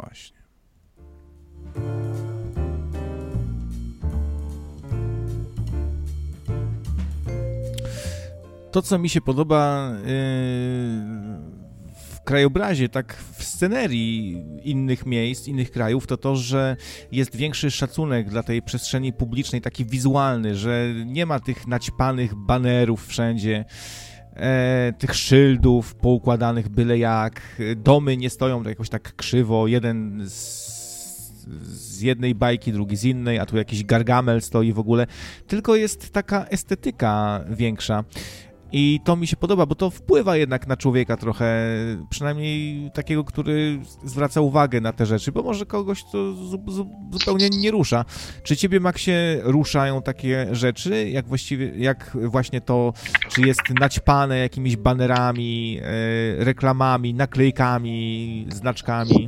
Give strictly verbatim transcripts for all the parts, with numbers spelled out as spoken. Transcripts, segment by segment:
właśnie. To, co mi się podoba yy, w krajobrazie, tak w scenerii innych miejsc, innych krajów, to to, że jest większy szacunek dla tej przestrzeni publicznej, taki wizualny, że nie ma tych naćpanych banerów wszędzie, e, tych szyldów poukładanych byle jak, domy nie stoją jakoś tak krzywo, jeden z z jednej bajki, drugi z innej, a tu jakiś Gargamel stoi w ogóle, tylko jest taka estetyka większa. I to mi się podoba, bo to wpływa jednak na człowieka trochę, przynajmniej takiego, który zwraca uwagę na te rzeczy, bo może kogoś to zu- zu- zupełnie nie rusza. Czy ciebie, Maxie, ruszają takie rzeczy, jak właściwie, jak właśnie to, czy jest naćpane jakimiś banerami, e, reklamami, naklejkami, znaczkami?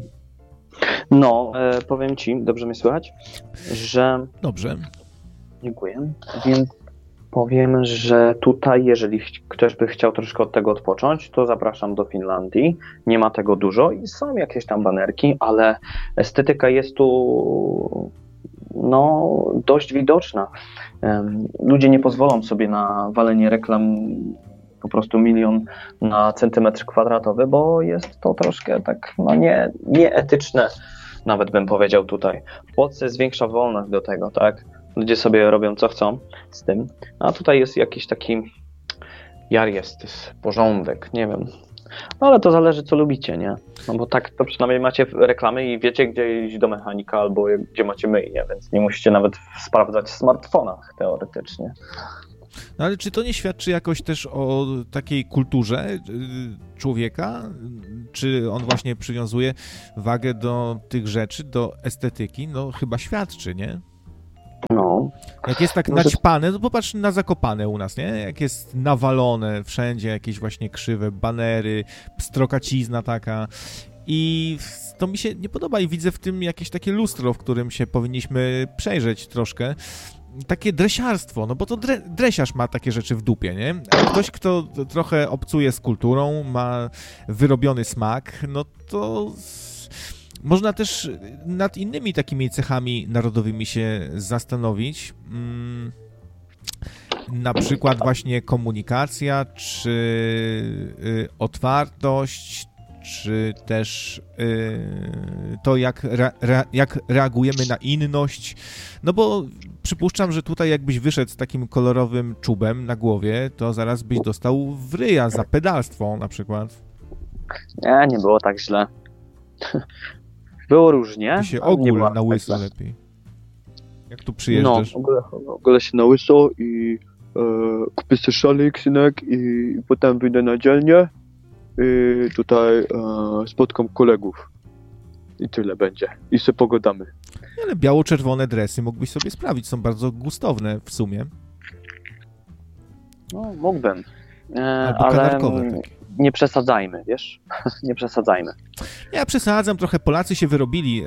No, e, powiem ci, dobrze mnie słychać, że... Dobrze. Dziękuję. Więc powiem, że tutaj, jeżeli ktoś by chciał troszkę od tego odpocząć, to zapraszam do Finlandii. Nie ma tego dużo i są jakieś tam banerki, ale estetyka jest tu no, dość widoczna. Ludzie nie pozwolą sobie na walenie reklam po prostu milion na centymetr kwadratowy, bo jest to troszkę tak no nie, nieetyczne, nawet bym powiedział tutaj. W Polsce jest większa wolność do tego, tak? Ludzie sobie robią co chcą z tym, a tutaj jest jakiś taki jar jest, jest porządek, nie wiem. No ale to zależy co lubicie, nie? No bo tak to przynajmniej macie reklamy i wiecie gdzie iść do mechanika albo gdzie macie myjnię, więc nie musicie nawet sprawdzać w smartfonach teoretycznie. No ale czy to nie świadczy jakoś też o takiej kulturze człowieka? Czy on właśnie przywiązuje wagę do tych rzeczy, do estetyki? No chyba świadczy, nie? No. Jak jest tak naćpane, to popatrz na Zakopane u nas, nie? Jak jest nawalone wszędzie, jakieś właśnie krzywe banery, pstrokacizna taka. I to mi się nie podoba i widzę w tym jakieś takie lustro, w którym się powinniśmy przejrzeć troszkę. Takie dresiarstwo, no bo to dre, dresiarz ma takie rzeczy w dupie, nie? A ktoś, kto trochę obcuje z kulturą, ma wyrobiony smak, no to można też nad innymi takimi cechami narodowymi się zastanowić. Hmm. Na przykład właśnie komunikacja, czy y, otwartość, czy też y, to, jak, re, re, jak reagujemy na inność. No bo przypuszczam, że tutaj jakbyś wyszedł z takim kolorowym czubem na głowie, to zaraz byś dostał w ryja za pedalstwo na przykład. Nie, nie było tak źle. Było różnie. Ty się ogól na łyso tak lepiej. Jak tu przyjeżdżasz? No, w ogóle, w ogóle się na łyso i e, kupię sobie szalik, synek i potem wyjdę na dzielnię i tutaj e, spotkam kolegów. I tyle będzie. I sobie pogadamy. Ale biało-czerwone dresy mógłbyś sobie sprawić. Są bardzo gustowne w sumie. No, mógłbym. E, Albo ale kanarkowe takie. Nie przesadzajmy, wiesz? Nie przesadzajmy. Ja przesadzam, trochę Polacy się wyrobili. E,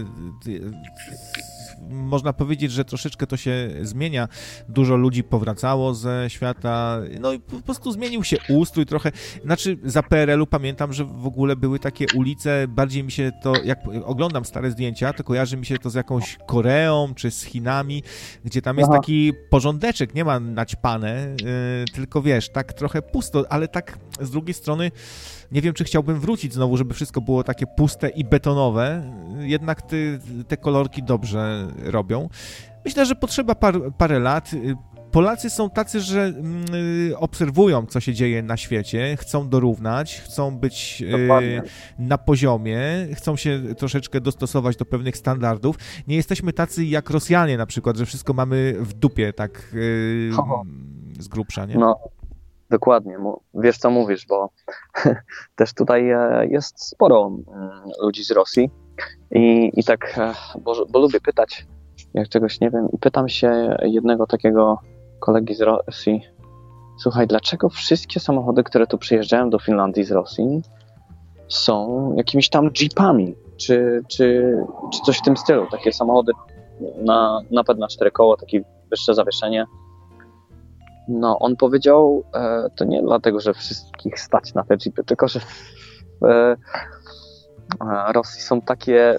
można powiedzieć, że troszeczkę to się zmienia. Dużo ludzi powracało ze świata, no i po prostu zmienił się ustrój trochę. Znaczy za P R L-u pamiętam, że w ogóle były takie ulice, bardziej mi się to, jak oglądam stare zdjęcia, to kojarzy mi się to z jakąś Koreą czy z Chinami, gdzie tam jest Aha. taki porządeczek, nie ma naćpane, yy, tylko wiesz, tak trochę pusto, ale tak z drugiej strony nie wiem, czy chciałbym wrócić znowu, żeby wszystko było takie puste i betonowe. Jednak ty, te kolorki dobrze robią. Myślę, że potrzeba par, parę lat. Polacy są tacy, że y, obserwują, co się dzieje na świecie, chcą dorównać, chcą być y, na poziomie, chcą się troszeczkę dostosować do pewnych standardów. Nie jesteśmy tacy jak Rosjanie na przykład, że wszystko mamy w dupie, tak y, z grubsza, nie? No. Dokładnie, wiesz co mówisz, bo też tutaj jest sporo ludzi z Rosji i, i tak, bo, bo lubię pytać, jak czegoś nie wiem, i pytam się jednego takiego kolegi z Rosji, słuchaj, dlaczego wszystkie samochody, które tu przyjeżdżają do Finlandii z Rosji, są jakimiś tam jeepami, czy, czy, czy coś w tym stylu, takie samochody na napęd na cztery koło, takie wyższe zawieszenie. No, on powiedział, e, to nie dlatego, że wszystkich stać na te jeepy, tylko że w, e, e, Rosji są takie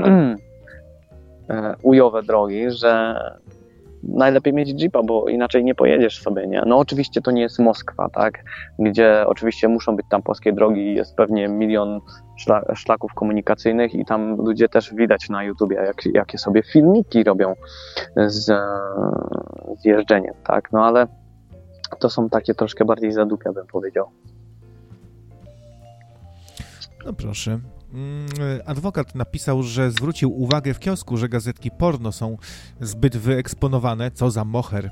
e, ujowe drogi, że najlepiej mieć jeepa, bo inaczej nie pojedziesz sobie, nie? No oczywiście to nie jest Moskwa, tak? Gdzie oczywiście muszą być tam polskie drogi i jest pewnie milion szla- szlaków komunikacyjnych i tam ludzie też widać na YouTubie, jak, jakie sobie filmiki robią z, z jeżdżeniem, tak? No ale to są takie troszkę bardziej zadupia, bym powiedział. No proszę. Adwokat napisał, że zwrócił uwagę w kiosku, że gazetki porno są zbyt wyeksponowane. Co za moher.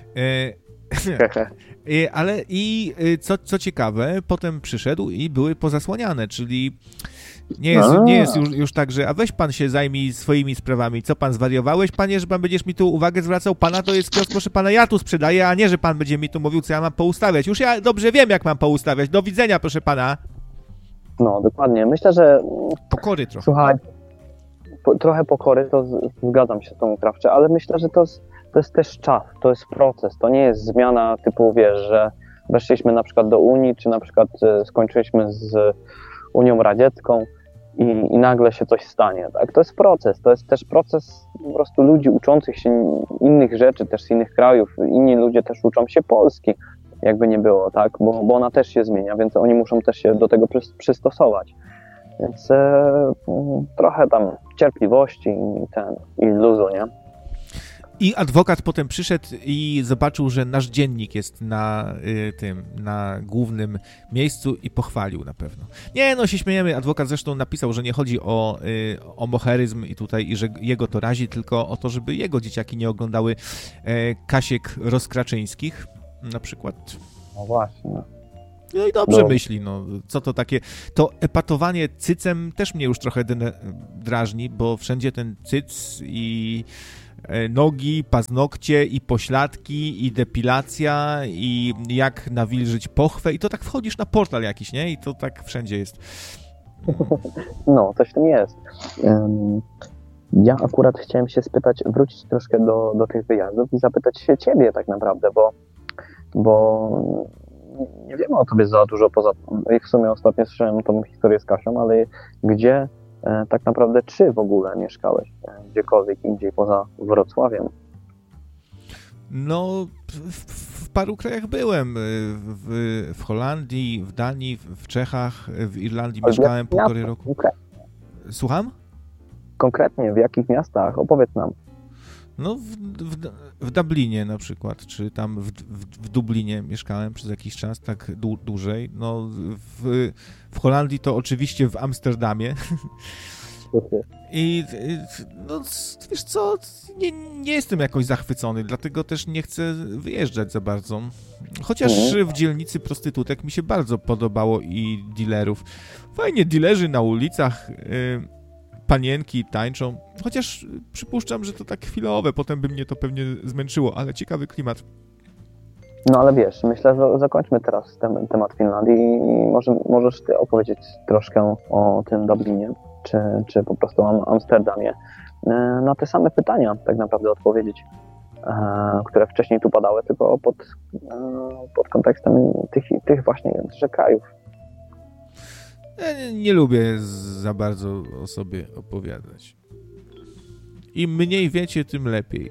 E, ale i co, co ciekawe, potem przyszedł i były pozasłaniane, czyli nie jest, nie jest już, już tak, że a weź pan się zajmij swoimi sprawami. Co pan zwariowałeś, panie, że pan będziesz mi tu uwagę zwracał? Pana to jest kiosk, proszę pana, ja tu sprzedaję, a nie, że pan będzie mi tu mówił, co ja mam poustawiać. Już ja dobrze wiem, jak mam poustawiać. Do widzenia, proszę pana. No, dokładnie. Myślę, że... Pokory trochę. Słuchaj, po, trochę pokory, to z, zgadzam się z tą Krawcze, ale myślę, że to jest, to jest też czas, to jest proces, to nie jest zmiana typu, wiesz, że weszliśmy na przykład do Unii, czy na przykład skończyliśmy z Unią Radziecką i, i nagle się coś stanie, tak? To jest proces, to jest też proces po prostu ludzi uczących się innych rzeczy, też z innych krajów, inni ludzie też uczą się Polski, jakby nie było, tak, bo, bo ona też się zmienia, więc oni muszą też się do tego przystosować. Więc e, trochę tam cierpliwości i, ten, i luzu, nie? I adwokat potem przyszedł i zobaczył, że nasz dziennik jest na y, tym, na głównym miejscu i pochwalił na pewno. Nie, no się śmiejemy, adwokat zresztą napisał, że nie chodzi o, y, o moheryzm i tutaj, i że jego to razi, tylko o to, żeby jego dzieciaki nie oglądały y, Kasiek Rozkraczyńskich na przykład. No właśnie. No i dobrze no. myśli, no. Co to takie... To epatowanie cycem też mnie już trochę drażni, bo wszędzie ten cyc i nogi, paznokcie i pośladki i depilacja i jak nawilżyć pochwę i to tak wchodzisz na portal jakiś, nie? I to tak wszędzie jest. No, coś w tym jest. Um, ja akurat chciałem się spytać, wrócić troszkę do, do tych wyjazdów i zapytać się ciebie tak naprawdę, bo bo nie wiemy o tobie za dużo poza... I w sumie ostatnio słyszałem tą historię z Kasią, ale gdzie e, tak naprawdę, czy w ogóle mieszkałeś e, gdziekolwiek indziej poza Wrocławiem? No, w, w paru krajach byłem. W, w Holandii, w Danii, w Czechach, w Irlandii mieszkałem półtorej roku. Konkretnie? Słucham? Konkretnie, w jakich miastach? Opowiedz nam. No, w, w, w Dublinie na przykład, czy tam w, w, w Dublinie mieszkałem przez jakiś czas, tak dłu, dłużej. No, w, w Holandii to oczywiście w Amsterdamie. I no, wiesz co, nie, nie jestem jakoś zachwycony, dlatego też nie chcę wyjeżdżać za bardzo. Chociaż w dzielnicy prostytutek mi się bardzo podobało i dealerów. Fajnie, dealerzy na ulicach... Yy, panienki tańczą, chociaż przypuszczam, że to tak chwilowe, potem by mnie to pewnie zmęczyło, ale ciekawy klimat. No ale wiesz, myślę, że zakończmy teraz ten temat Finlandii i może, możesz ty opowiedzieć troszkę o tym Dublinie, czy, czy po prostu o Amsterdamie, na te same pytania tak naprawdę odpowiedzieć, które wcześniej tu padały, tylko pod, pod kontekstem tych, tych właśnie trzech krajów. Ja nie, nie lubię za bardzo o sobie opowiadać. Im mniej wiecie, tym lepiej.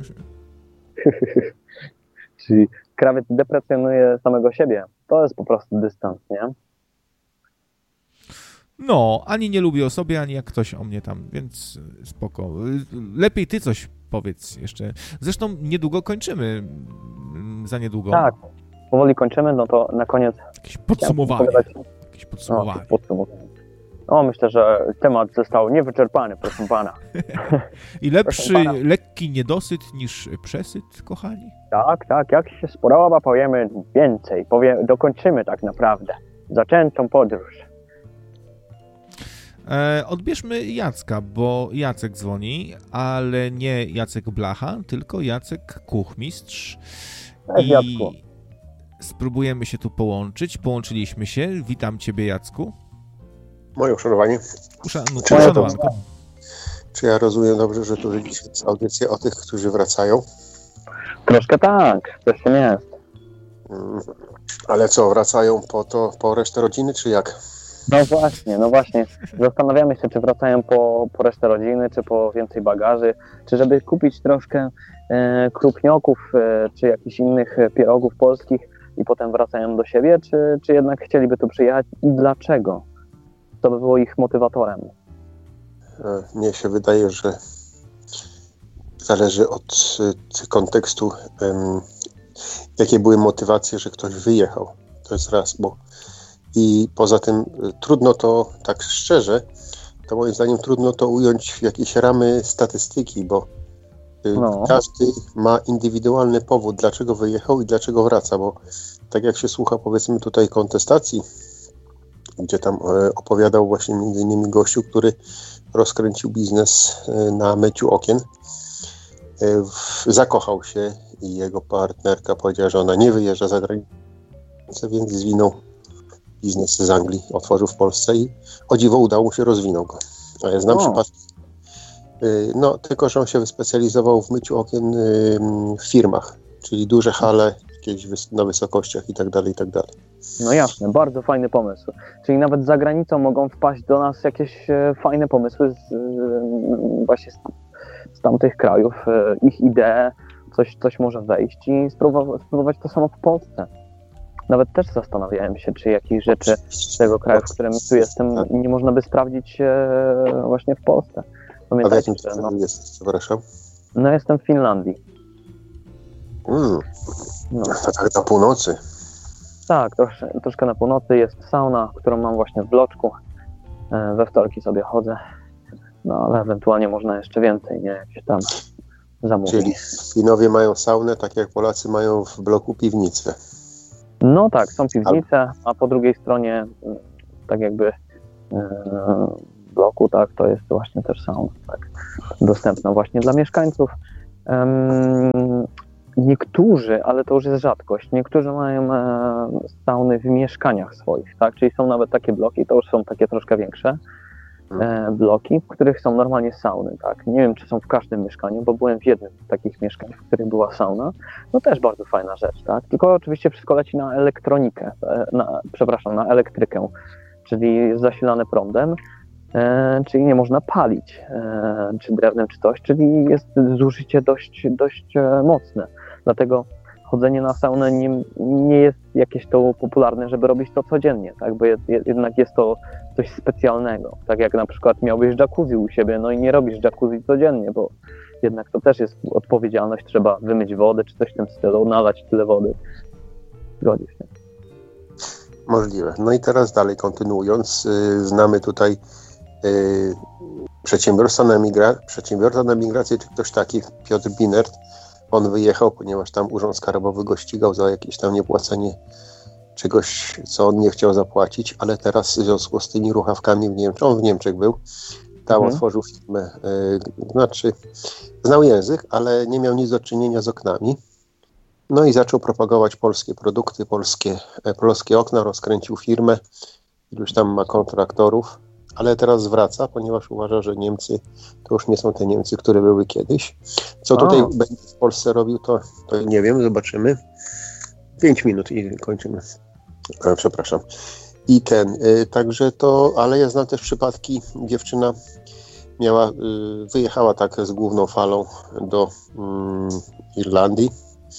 Czyli krawiec deprecjonuje samego siebie. To jest po prostu dystans, nie? No, ani nie lubię o sobie, ani jak ktoś o mnie tam, więc spoko. Lepiej ty coś powiedz jeszcze. Zresztą niedługo kończymy. Za niedługo. Tak, powoli kończymy, no to na koniec... Jakieś podsumowanie. Jakieś podsumowanie. No, podsumowanie. O, myślę, że temat został niewyczerpany, proszę pana. I lepszy pana. Lekki niedosyt niż przesyt, kochani? Tak, tak, jak się spodoba, powiemy więcej, powie, dokończymy tak naprawdę zaczętą podróż. E, odbierzmy Jacka, bo Jacek dzwoni, ale nie Jacek Blacha, tylko Jacek Kuchmistrz. Cześć, I Jacku. Spróbujemy się tu połączyć. Połączyliśmy się. Witam ciebie, Jacku. Moje uszanowanie. Uszanu- Uszanowanko. Czy ja rozumiem dobrze, że tu jest audycja o tych, którzy wracają? Troszkę tak, coś tym jest. Hmm. Ale co, wracają po to, po resztę rodziny, czy jak? No właśnie, no właśnie. Zastanawiamy się, czy wracają po, po resztę rodziny, czy po więcej bagaży, czy żeby kupić troszkę e, krupnioków, e, czy jakichś innych pierogów polskich i potem wracają do siebie, czy, czy jednak chcieliby tu przyjechać i dlaczego? Co by było ich motywatorem? Mnie się wydaje, że zależy od y, kontekstu, ym, jakie były motywacje, że ktoś wyjechał. To jest raz, bo i poza tym y, trudno to, tak szczerze, to moim zdaniem trudno to ująć w jakieś ramy statystyki, bo y, No. każdy ma indywidualny powód, dlaczego wyjechał i dlaczego wraca, bo tak jak się słucha, powiedzmy tutaj kontestacji, gdzie tam y, opowiadał właśnie między innymi gościu, który rozkręcił biznes y, na myciu okien, zakochał się i jego partnerka powiedziała, że ona nie wyjeżdża za granicę, więc zwinął biznes z Anglii, otworzył w Polsce i o dziwo udało mu się, rozwinął go. A ja znam O. przypadki, no tylko, że on się wyspecjalizował w myciu okien w firmach, czyli duże hale jakieś na wysokościach i tak dalej, i tak dalej. No jasne, bardzo fajny pomysł. Czyli nawet za granicą mogą wpaść do nas jakieś e, fajne pomysły z, e, właśnie z, z tamtych krajów, e, ich idee, coś, coś może wejść i spróbować, spróbować to samo w Polsce. Nawet też zastanawiałem się, czy jakieś rzeczy z tego kraju, w którym tu jestem, nie można by sprawdzić e, właśnie w Polsce. A w Pamiętajcie, jakim że no, kraju jesteś, przepraszam? no jestem w Finlandii. Mm, No. to tak na północy. Tak, trosz, troszkę na północy jest sauna, którą mam właśnie w bloczku. E, we wtorki sobie chodzę. No ale ewentualnie można jeszcze więcej, nie? Jakieś tam zamówić. Czyli Finowie mają saunę, tak jak Polacy mają w bloku piwnicę. No tak, są piwnice, a po drugiej stronie tak jakby e, bloku, tak, to jest właśnie też sauna, tak, dostępna właśnie dla mieszkańców. Ehm, Niektórzy, ale to już jest rzadkość, niektórzy mają e, sauny w mieszkaniach swoich, tak? Czyli są nawet takie bloki, to już są takie troszkę większe e, bloki, w których są normalnie sauny, tak? Nie wiem, czy są w każdym mieszkaniu, bo byłem w jednym z takich mieszkań, w których była sauna. No też bardzo fajna rzecz, tak? Tylko oczywiście wszystko leci na elektronikę, e, na, przepraszam, na elektrykę, czyli jest zasilane prądem, E, czyli nie można palić, e, czy drewnem, czy coś, czyli jest zużycie dość, dość e, mocne. Dlatego chodzenie na saunę nie, nie jest jakieś to popularne, żeby robić to codziennie, tak? Bo jest, jednak jest to coś specjalnego. Tak jak na przykład miałbyś jacuzzi u siebie, no i nie robisz jacuzzi codziennie, bo jednak to też jest odpowiedzialność, trzeba wymyć wodę, czy coś w tym stylu, nalać tyle wody. Zgodzisz się? Możliwe. No i teraz dalej kontynuując, yy, znamy tutaj Yy, przedsiębiorca na, migra- przedsiębiorca na migrację, czy ktoś taki, Piotr Binert, on wyjechał, ponieważ tam Urząd Skarbowy go ścigał za jakieś tam niepłacenie czegoś, co on nie chciał zapłacić, ale teraz w związku z tymi ruchawkami w Niemczech, on w Niemczech był, tam Mhm. otworzył firmę, yy, znaczy znał język, ale nie miał nic do czynienia z oknami. No i zaczął propagować polskie produkty, polskie, e, polskie okna, rozkręcił firmę, już tam ma kontraktorów, ale teraz wraca, ponieważ uważa, że Niemcy to już nie są te Niemcy, które były kiedyś. Co tutaj A. będzie w Polsce robił, to, to nie wiem, zobaczymy. Pięć minut i kończymy. E, przepraszam. I ten, y, także to, ale ja znam też przypadki, dziewczyna miała, y, wyjechała tak z główną falą do y, Irlandii.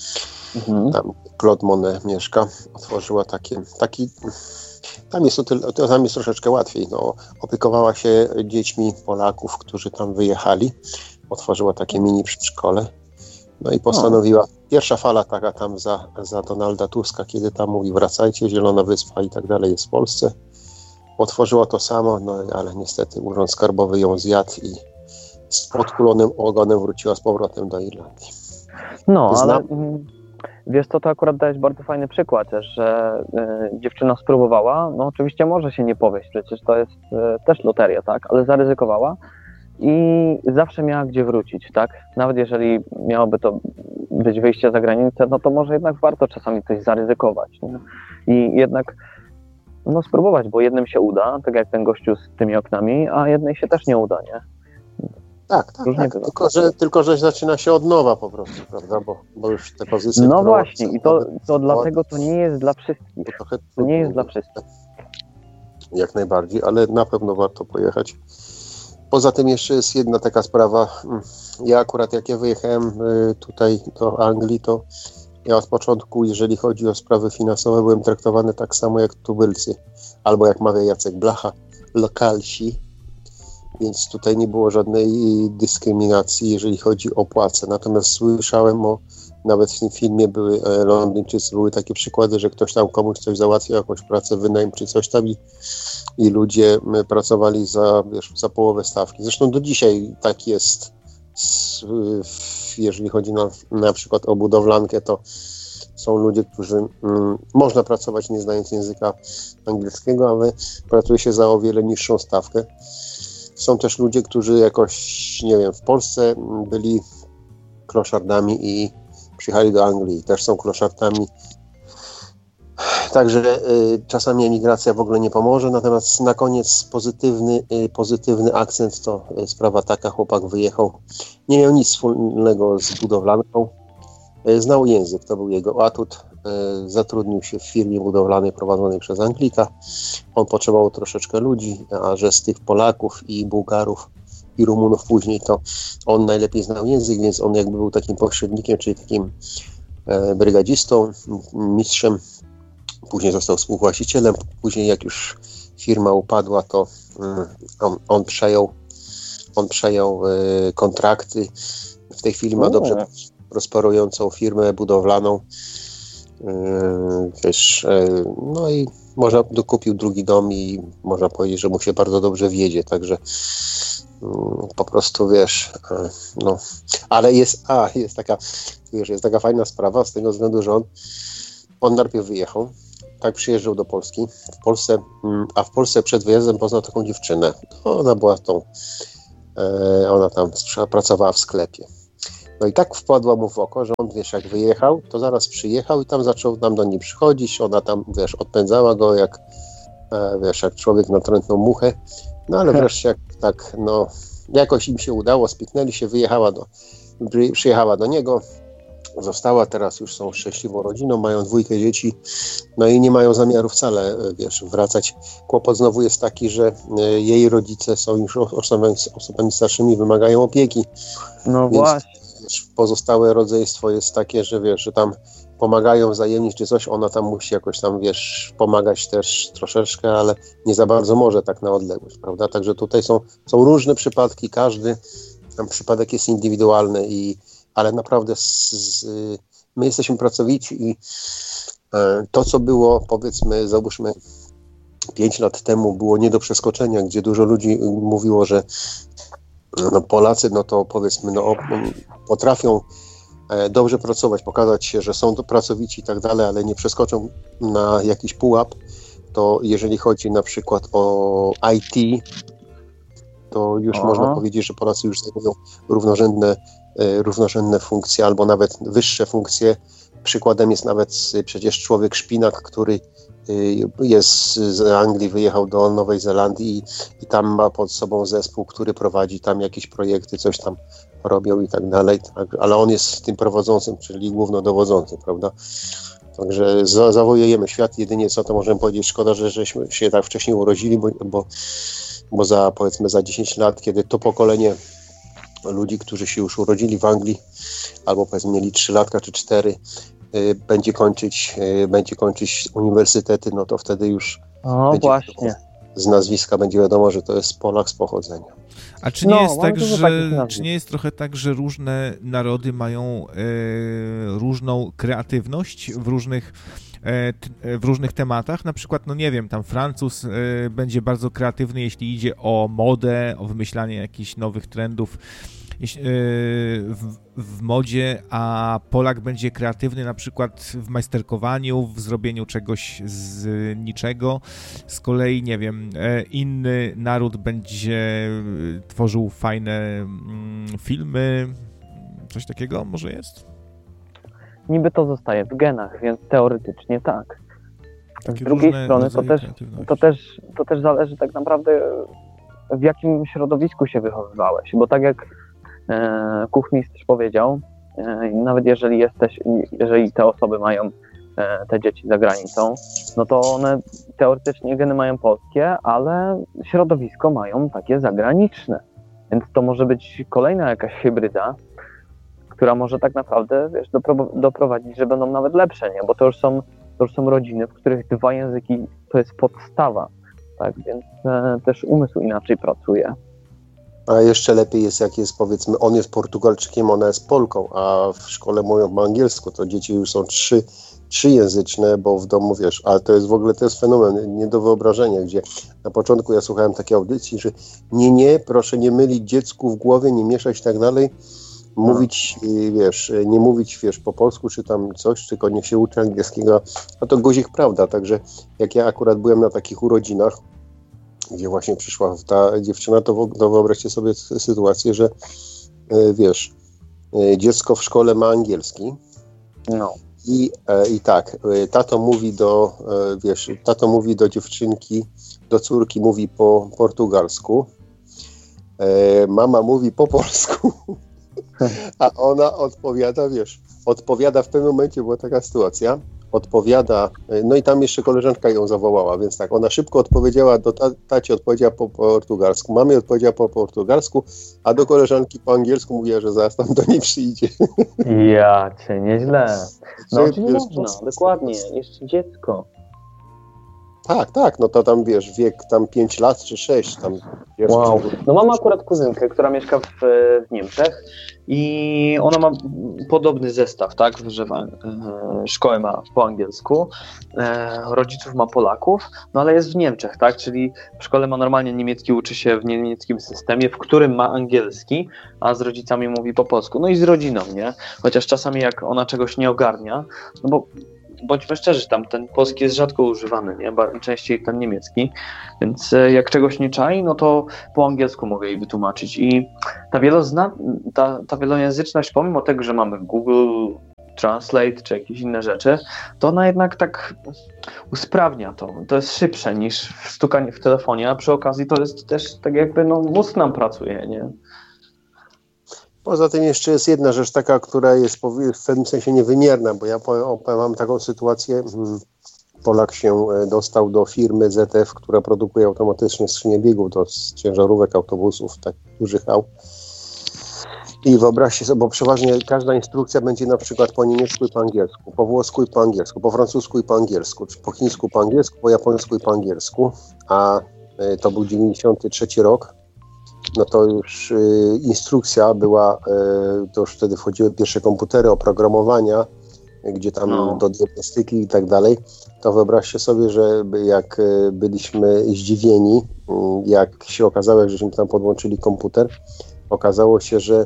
Mhm. Tam Claude Monet mieszka, otworzyła takie, taki, tam jest, to, tyle- to tam jest troszeczkę łatwiej, no, opiekowała się dziećmi Polaków, którzy tam wyjechali, otworzyła takie mini przedszkole, no i postanowiła, pierwsza fala taka tam za, za Donalda Tuska, kiedy tam mówi wracajcie, Zielona Wyspa i tak dalej jest w Polsce, otworzyła to samo, no ale niestety Urząd Skarbowy ją zjadł i z podkulonym ogonem wróciła z powrotem do Irlandii. No, ale Znam. mm, wiesz co, to akurat dałeś bardzo fajny przykład też, że y, dziewczyna spróbowała, no oczywiście może się nie powieść, przecież to jest y, też loteria, tak, ale zaryzykowała i zawsze miała gdzie wrócić, tak, nawet jeżeli miałoby to być wyjście za granicę, no to może jednak warto czasami coś zaryzykować, nie? I jednak no spróbować, bo jednym się uda, tak jak ten gościu z tymi oknami, a jednej się też nie uda, nie? Tak, tak, Różnie tak. bywa. Tylko, że, tylko, że zaczyna się od nowa po prostu, prawda, bo, bo już te pozycje... No które właśnie, i to, to to dlatego to nie jest dla wszystkich. trochę To nie jest trudniej. dla wszystkich. jak najbardziej, ale na pewno warto pojechać. Poza tym jeszcze jest jedna taka sprawa. Ja akurat jak ja wyjechałem tutaj do Anglii, to ja od początku, jeżeli chodzi o sprawy finansowe, byłem traktowany tak samo jak tubylcy, albo jak mawia Jacek Blacha, lokalsi, więc tutaj nie było żadnej dyskryminacji, jeżeli chodzi o płacę. Natomiast słyszałem o, nawet w tym filmie były e, Londyńczycy, były takie przykłady, że ktoś tam komuś coś załatwiał, jakąś pracę, wynajem czy coś tam i, i ludzie my, pracowali za, wiesz, za połowę stawki. Zresztą do dzisiaj tak jest, s, w, jeżeli chodzi na, na przykład o budowlankę, to są ludzie, którzy mm, można pracować nie znając języka angielskiego, ale pracuje się za o wiele niższą stawkę. Są też ludzie, którzy jakoś, nie wiem, w Polsce byli kloszardami i przyjechali do Anglii i też są kloszardami. Także y, czasami emigracja w ogóle nie pomoże. Natomiast na koniec pozytywny, y, pozytywny akcent to y, sprawa taka, chłopak wyjechał, nie miał nic wspólnego z budowlanką, y, znał język, to był jego atut. Y, zatrudnił się w firmie budowlanej prowadzonej przez Anglika. On potrzebował troszeczkę ludzi, a że z tych Polaków i Bułgarów i Rumunów później, to on najlepiej znał język, więc on jakby był takim pośrednikiem, czyli takim e, brygadzistą, mistrzem. Później został współwłaścicielem. Później jak już firma upadła, to mm, on, on przejął, on przejął e, kontrakty. W tej chwili ma dobrze prosperującą firmę budowlaną. E, wiesz, e, no i można dokupił drugi dom i można powiedzieć, że mu się bardzo dobrze wiedzie, także po prostu wiesz, no, ale jest, a, jest taka, wiesz, jest taka fajna sprawa z tego względu, że on, on najpierw wyjechał, tak przyjeżdżał do Polski, w Polsce, a w Polsce przed wyjazdem poznał taką dziewczynę, no, ona była tą, e, ona tam pracowała w sklepie. No i tak wpadła mu w oko, że on, wiesz, jak wyjechał, to zaraz przyjechał i tam zaczął nam do niej przychodzić, ona tam, wiesz, odpędzała go jak, e, wiesz, jak człowiek natrętną muchę, no ale wreszcie jak tak, no, jakoś im się udało, spiknęli się, wyjechała do, przyjechała do niego, została, teraz już są szczęśliwą rodziną, mają dwójkę dzieci, no i nie mają zamiaru wcale, wiesz, wracać. Kłopot znowu jest taki, że jej rodzice są już osobami, osobami starszymi, wymagają opieki. No więc, właśnie. Wiesz, pozostałe rodzeństwo jest takie, że wiesz, że tam pomagają wzajemnie czy coś, ona tam musi jakoś tam, wiesz, pomagać też troszeczkę, ale nie za bardzo może tak na odległość, prawda? Także tutaj są, są różne przypadki, każdy tam przypadek jest indywidualny, i, ale naprawdę z, z, my jesteśmy pracowici i e, to, co było, powiedzmy, załóżmy pięć lat temu, było nie do przeskoczenia, gdzie dużo ludzi mówiło, że no, Polacy, no to powiedzmy, no, potrafią dobrze pracować, pokazać się, że są to pracowici i tak dalej, ale nie przeskoczą na jakiś pułap, to jeżeli chodzi na przykład o I T, to już Aha. można powiedzieć, że Polacy już zajmują równorzędne, równorzędne funkcje albo nawet wyższe funkcje. Przykładem jest nawet przecież człowiek Szpinak, który jest z Anglii, wyjechał do Nowej Zelandii i, i tam ma pod sobą zespół, który prowadzi tam jakieś projekty, coś tam robią i tak dalej, tak, ale on jest tym prowadzącym, czyli głównodowodzącym, prawda? Także za, zawojujemy świat, jedynie co to możemy powiedzieć, szkoda, że żeśmy się tak wcześniej urodzili, bo, bo, bo za powiedzmy za dziesięć lat, kiedy to pokolenie ludzi, którzy się już urodzili w Anglii, albo powiedzmy mieli trzy latka czy cztery, y, będzie kończyć, y, będzie kończyć uniwersytety, no to wtedy już o, właśnie. Wiadomo, z nazwiska będzie wiadomo, że to jest Polak z pochodzenia. A czy nie no, jest tak, że czy nie jest trochę tak, że różne narody mają e, różną kreatywność w różnych e, t, w różnych tematach? Na przykład, no nie wiem, tam Francuz e, będzie bardzo kreatywny, jeśli idzie o modę, o wymyślanie jakichś nowych trendów w, w modzie, a Polak będzie kreatywny na przykład w majsterkowaniu, w zrobieniu czegoś z niczego. Z kolei, nie wiem, inny naród będzie tworzył fajne filmy, coś takiego może jest? Niby to zostaje w genach, więc teoretycznie tak. Z drugiej strony to też, to, też, to też zależy tak naprawdę, w jakim środowisku się wychowywałeś, bo tak jak e, kuchmistrz powiedział, e, nawet jeżeli jesteś, jeżeli te osoby mają te dzieci za granicą, no to one teoretycznie geny mają polskie, ale środowisko mają takie zagraniczne. Więc to może być kolejna jakaś hybryda, która może tak naprawdę, wiesz, dopro- doprowadzić, że będą nawet lepsze, nie? Bo to już są, to już są rodziny, w których dwa języki to jest podstawa, tak? Więc e, też umysł inaczej pracuje. A jeszcze lepiej jest, jak jest, powiedzmy, on jest Portugalczykiem, ona jest Polką, a w szkole mówią po angielsku, to dzieci już są trzy, trzyjęzyczne, bo w domu, wiesz, ale to jest w ogóle, to jest fenomen, nie do wyobrażenia, gdzie na początku ja słuchałem takiej audycji, że nie, nie, proszę nie mylić dziecku w głowie, nie mieszać i tak dalej, mówić, wiesz, nie mówić, wiesz, po polsku, czy tam coś, tylko niech się uczy angielskiego, a to guzik prawda, także jak ja akurat byłem na takich urodzinach, gdzie właśnie przyszła ta dziewczyna, to, to wyobraźcie sobie sytuację, że wiesz, dziecko w szkole ma angielski, no. I, i tak, tato mówi do, wiesz, tato mówi do dziewczynki, do córki mówi po portugalsku, mama mówi po polsku, a ona odpowiada, wiesz, odpowiada w pewnym momencie, była taka sytuacja, odpowiada, no i tam jeszcze koleżanka ją zawołała, więc tak, ona szybko odpowiedziała, do ta, tacie odpowiedziała po portugalsku, mamie odpowiedziała po portugalsku, a do koleżanki po angielsku mówiła, że zaraz tam do niej przyjdzie. Ja cię, nieźle. No Że, nie wiesz, można, dokładnie, jeszcze dziecko. Tak, tak, no to tam, wiesz, wiek tam pięć lat czy sześć tam. Wiesz, Wow. czy... No mam akurat kuzynkę, która mieszka w, w Niemczech i ona ma podobny zestaw, tak, że e, szkołę ma po angielsku, e, rodziców ma Polaków, no ale jest w Niemczech, tak, czyli w szkole ma normalnie niemiecki, uczy się w niemieckim systemie, w którym ma angielski, a z rodzicami mówi po polsku, no i z rodziną, nie, chociaż czasami jak ona czegoś nie ogarnia, no bo bądźmy szczerzy, tam ten polski jest rzadko używany, nie? Częściej ten niemiecki, więc jak czegoś nie czai, no to po angielsku mogę jej wytłumaczyć i ta, wielozna, ta, ta wielojęzyczność, pomimo tego, że mamy Google Translate czy jakieś inne rzeczy, to ona jednak tak usprawnia to, to jest szybsze niż stukanie w telefonie, a przy okazji to jest też tak jakby no, mózg nam pracuje, nie? Poza tym jeszcze jest jedna rzecz taka, która jest w pewnym sensie niewymierna, bo ja mam taką sytuację, Polak się dostał do firmy Z F, która produkuje automatycznie skrzynie biegów do ciężarówek, autobusów, tak dużych aut. I wyobraźcie sobie, bo przeważnie każda instrukcja będzie na przykład po niemiecku i po angielsku, po włosku i po angielsku, po francusku i po angielsku, czy po chińsku po angielsku, po japońsku i po angielsku, a to był dziewięćdziesiąty trzeci rok. No to już y, instrukcja była, y, to już wtedy wchodziły pierwsze komputery oprogramowania, y, gdzie tam no. do diagnostyki i tak dalej, to wyobraźcie sobie, że jak y, byliśmy zdziwieni, y, jak się okazało, jak żeśmy tam podłączyli komputer, okazało się, że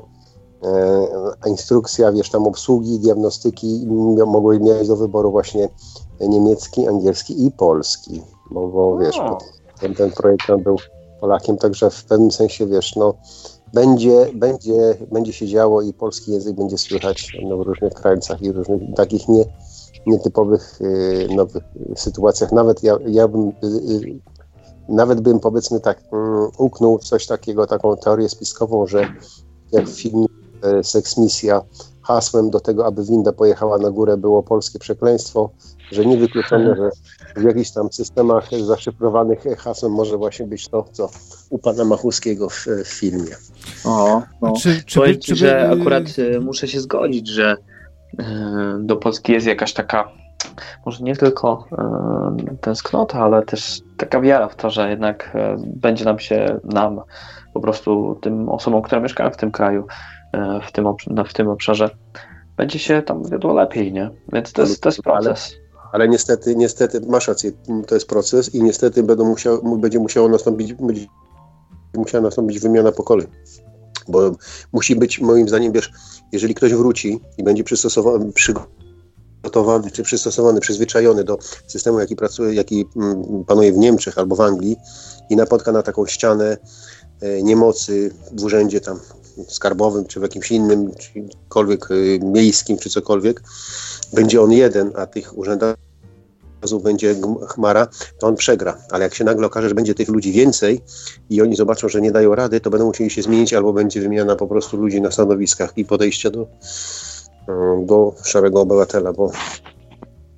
y, instrukcja, wiesz, tam obsługi, diagnostyki mogły mieć do wyboru właśnie niemiecki, angielski i polski, bo, bo wiesz, no. ten, ten projekt tam był Polakiem, także w pewnym sensie, wiesz, no, będzie, będzie, będzie się działo i polski język będzie słychać no, w różnych krańcach i różnych takich nie, nietypowych y, nowych sytuacjach. Nawet ja, ja bym, y, y, nawet bym powiedzmy tak y, uknął coś takiego, taką teorię spiskową, że jak w filmie y, Seks Misja hasłem do tego, aby winda pojechała na górę, było polskie przekleństwo, że niewykluczone, że w jakichś tam systemach zaszyfrowanych hasłem może właśnie być to, co u pana Machulskiego w, w filmie. O, no. Czy, czy Powiem by, ci, czy że by... akurat y, muszę się zgodzić, że y, do Polski jest jakaś taka, może nie tylko y, tęsknota, ale też taka wiara w to, że jednak y, będzie nam się, nam, po prostu tym osobom, które mieszkają w tym kraju, y, w, tym obsz- w tym obszarze, będzie się tam wiodło lepiej, nie? Więc to jest, to jest proces. Ale niestety, niestety, masz rację, to jest proces i niestety będą musiał, będzie musiało nastąpić, będzie musiała nastąpić wymiana pokoleń. Bo musi być, moim zdaniem, wiesz, jeżeli ktoś wróci i będzie przystosowany, przygotowany czy przystosowany, przyzwyczajony do systemu, jaki pracuje, jaki panuje w Niemczech albo w Anglii i napotka na taką ścianę e, niemocy w urzędzie tam skarbowym, czy w jakimś innym, czykolwiek e, miejskim, czy cokolwiek, będzie on jeden, a tych urzędów będzie chmara, to on przegra. Ale jak się nagle okaże, że będzie tych ludzi więcej i oni zobaczą, że nie dają rady, to będą musieli się zmienić albo będzie wymiana po prostu ludzi na stanowiskach i podejście do, do szarego obywatela, bo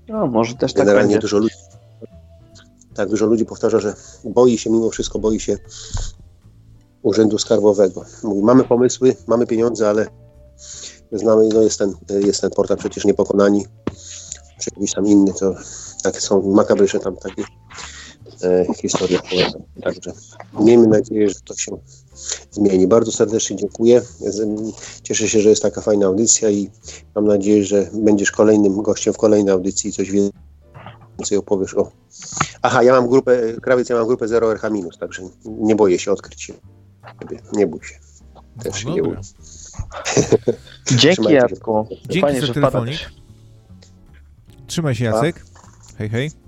No, może też tak Generalnie będzie. dużo ludzi, tak, dużo ludzi powtarza, że boi się, mimo wszystko boi się Urzędu Skarbowego. Mówi, mamy pomysły, mamy pieniądze, ale znamy, no jest ten, jest ten portal przecież Niepokonani, czy jakiś tam inny, to takie są makabryczne tam takie e, historie. Także miejmy nadzieję, że to się zmieni. Bardzo serdecznie dziękuję. Cieszę się, że jest taka fajna audycja i mam nadzieję, że będziesz kolejnym gościem w kolejnej audycji i coś więcej opowiesz o... Aha, ja mam grupę, Krawiec, ja mam grupę zero R H minus, także nie boję się odkryć się. Nie bój się. Też się nie bój. Dzięki, Jacku. Dzięki Fajnie, za że telefonik. wpadasz. Trzymaj się, Jacek. A? Hej, hej.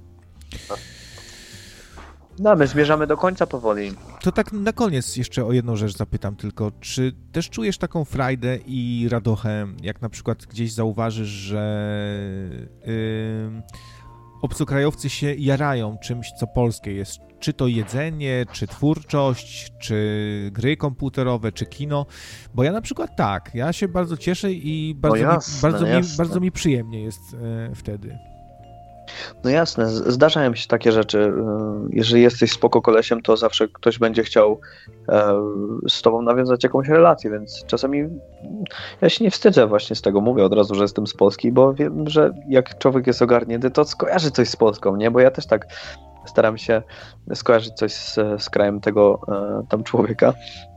No, my zmierzamy do końca powoli. To tak na koniec jeszcze o jedną rzecz zapytam tylko. Czy też czujesz taką frajdę i radochę, jak na przykład gdzieś zauważysz, że yy, obcokrajowcy się jarają czymś, co polskie jest? Czy to jedzenie, czy twórczość, czy gry komputerowe, czy kino? Bo ja na przykład tak, ja się bardzo cieszę i bardzo, no jasne, mi, bardzo, jasne. mi, bardzo mi przyjemnie jest yy, wtedy. No jasne, zdarzają się takie rzeczy. Jeżeli jesteś spoko kolesiem, to zawsze ktoś będzie chciał z tobą nawiązać jakąś relację, więc czasami ja się nie wstydzę właśnie z tego. Mówię od razu, że jestem z Polski, bo wiem, że jak człowiek jest ogarnięty, to skojarzy coś z Polską, nie? Bo ja też tak staram się skojarzyć coś z, z krajem tego tam człowieka.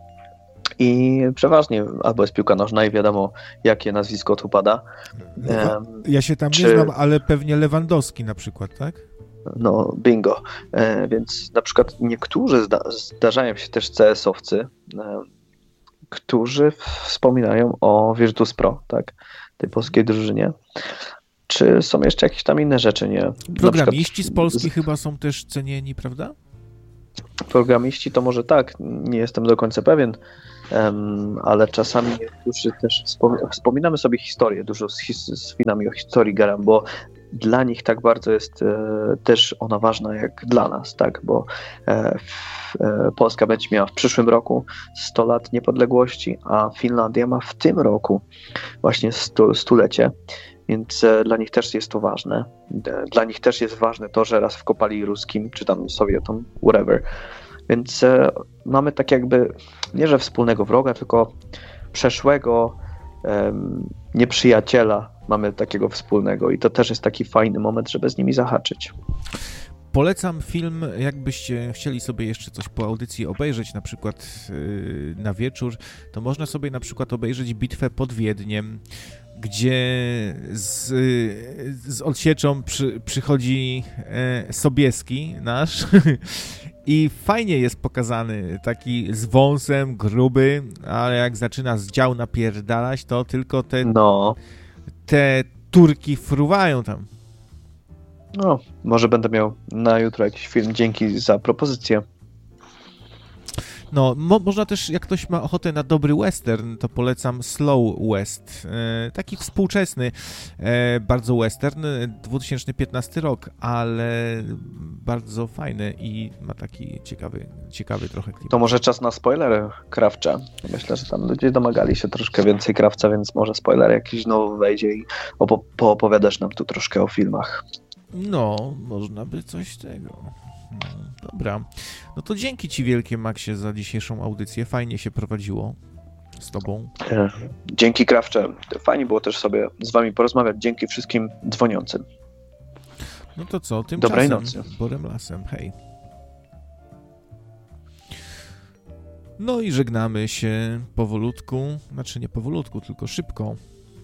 I przeważnie albo jest piłka nożna i wiadomo, jakie nazwisko tu pada. Um, ja się tam czy... nie znam, ale pewnie Lewandowski na przykład, tak? No, bingo. E, więc na przykład niektórzy zda- zdarzają się też C S owcy, e, którzy wspominają o Virtus Pro, tak? Tej polskiej drużynie. Czy są jeszcze jakieś tam inne rzeczy, nie? Programiści z Polski z... chyba są też cenieni, prawda? Programiści to może tak, nie jestem do końca pewien, um, ale czasami niektórzy też wspom- wspominamy sobie historię, dużo z, his- z filmami o historii Garam, bo dla nich tak bardzo jest e, też ona ważna jak dla nas, tak, bo e, w, e, Polska będzie miała w przyszłym roku sto lat niepodległości, a Finlandia ma w tym roku właśnie stu, stulecie, więc e, dla nich też jest to ważne. E, dla nich też jest ważne to, że raz wkopali ruskim, czy tam Sowietom, whatever. Więc e, mamy tak jakby, nie że wspólnego wroga, tylko przeszłego e, nieprzyjaciela mamy takiego wspólnego i to też jest taki fajny moment, żeby z nimi zahaczyć. Polecam film, jakbyście chcieli sobie jeszcze coś po audycji obejrzeć, na przykład yy, na wieczór, to można sobie na przykład obejrzeć Bitwę pod Wiedniem, gdzie z, z odsieczą przy, przychodzi e, Sobieski nasz i fajnie jest pokazany, taki z wąsem, gruby, ale jak zaczyna z dział napierdalać, to tylko te, no. te turki fruwają tam. No, może będę miał na jutro jakiś film. Dzięki za propozycję. No, mo- można też, jak ktoś ma ochotę na dobry western, to polecam Slow West. E, taki współczesny, e, bardzo western, dwa tysiące piętnasty rok, ale bardzo fajny i ma taki ciekawy, ciekawy trochę klimat. To może czas na spoilery Krawcza. Myślę, że tam ludzie domagali się troszkę więcej Krawca, więc może spoiler jakiś znowu wejdzie i opo- poopowiadasz nam tu troszkę o filmach. No, można by coś tego. No, dobra. No to dzięki ci wielkie, Maxie, za dzisiejszą audycję. Fajnie się prowadziło z tobą. Dzięki, Krawcze. Fajnie było też sobie z wami porozmawiać. Dzięki wszystkim dzwoniącym. No to co? Tymczasem Dobrej nocy. Borem lasem. Hej. No i żegnamy się powolutku. Znaczy nie powolutku, tylko szybko.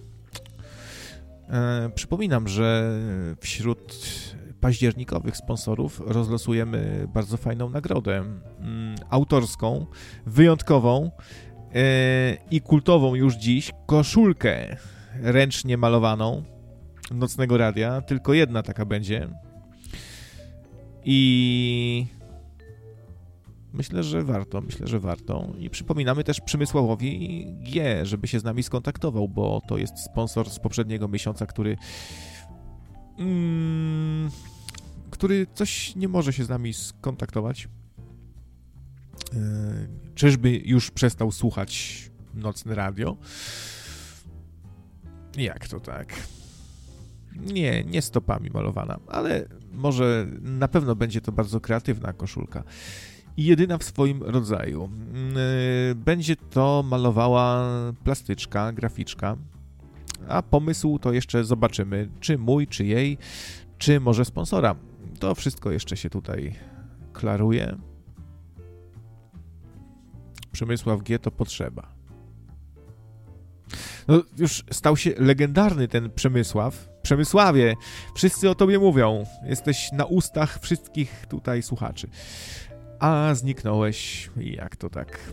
E, przypominam, że wśród październikowych sponsorów rozlosujemy bardzo fajną nagrodę mm, autorską, wyjątkową e, i kultową już dziś koszulkę ręcznie malowaną Nocnego Radia. Tylko jedna taka będzie. I myślę, że warto, myślę, że warto. I przypominamy też Przemysławowi G, żeby się z nami skontaktował, bo to jest sponsor z poprzedniego miesiąca, który mm, który coś nie może się z nami skontaktować. Yy, czyżby już przestał słuchać Nocne Radio? Jak to tak? Nie, nie stopami malowana, ale może na pewno będzie to bardzo kreatywna koszulka. I jedyna w swoim rodzaju. Będzie to malowała plastyczka, graficzka, a pomysł to jeszcze zobaczymy, czy mój, czy jej, czy może sponsora. To wszystko jeszcze się tutaj klaruje. Przemysław G. to potrzeba. No, już stał się legendarny ten Przemysław. Przemysławie, wszyscy o tobie mówią. Jesteś na ustach wszystkich tutaj słuchaczy. A zniknąłeś. Jak to tak?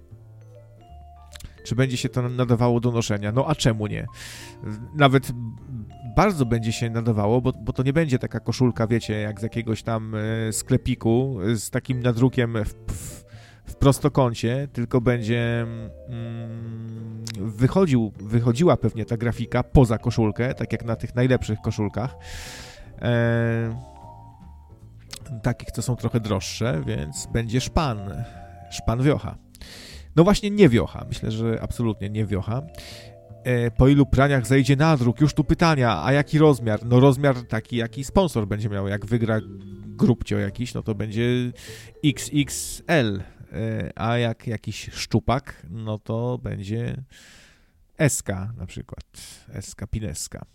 Czy będzie się to nadawało do noszenia? No a czemu nie? Nawet bardzo będzie się nadawało, bo, bo to nie będzie taka koszulka, wiecie, jak z jakiegoś tam sklepiku z takim nadrukiem w, w, w prostokącie, tylko będzie mm, wychodził, wychodziła pewnie ta grafika poza koszulkę, tak jak na tych najlepszych koszulkach. E, takich, co są trochę droższe, więc będzie szpan. Szpan wiocha. No właśnie nie wiocha. Myślę, że absolutnie nie wiocha. E, po ilu praniach zejdzie nadruk? Już tu pytania, a jaki rozmiar? No rozmiar taki, jaki sponsor będzie miał. Jak wygra grupcio jakiś, no to będzie X X L. E, a jak jakiś szczupak, no to będzie S K na przykład. S K Pineska.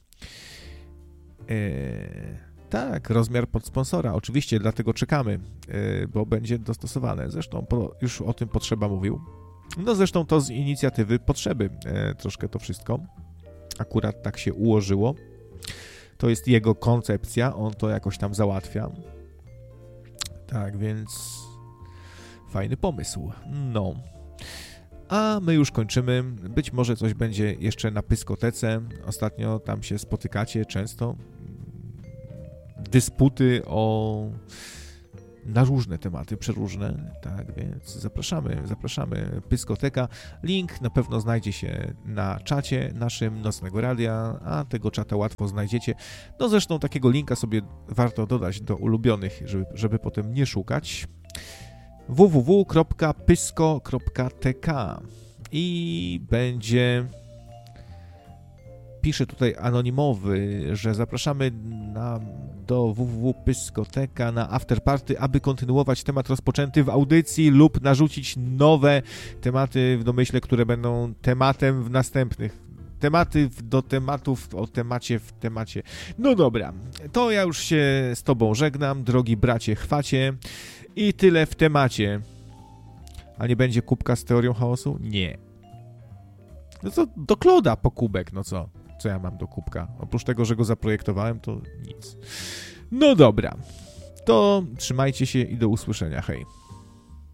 E, Tak, rozmiar pod sponsora. Oczywiście, dlatego czekamy, yy, bo będzie dostosowane. Zresztą po, już o tym Potrzeba mówił. No zresztą to z inicjatywy Potrzeby yy, troszkę to wszystko. Akurat tak się ułożyło. To jest jego koncepcja, on to jakoś tam załatwia. Tak, więc fajny pomysł. No. A my już kończymy. Być może coś będzie jeszcze na Pyskotece. Ostatnio tam się spotykacie często. Dysputy o na różne tematy, przeróżne, tak, więc zapraszamy, zapraszamy, Pyskoteka. Link na pewno znajdzie się na czacie naszym Nocnego Radia, a tego czata łatwo znajdziecie. No zresztą takiego linka sobie warto dodać do ulubionych, żeby, żeby potem nie szukać. w w w kropka pysko kropka t k i będzie... Pisze tutaj anonimowy, że zapraszamy na, do w w w kropka pyskoteka na afterparty, aby kontynuować temat rozpoczęty w audycji lub narzucić nowe tematy w domyśle, które będą tematem w następnych. Tematy do tematów o temacie w temacie. No dobra, to ja już się z tobą żegnam, drogi bracie chwacie, i tyle w temacie. A nie będzie kubka z teorią chaosu? Nie. No to do Kloda po kubek, no co? Co ja mam do kubka? Oprócz tego, że go zaprojektowałem, to nic. No dobra. To trzymajcie się i do usłyszenia. Hej.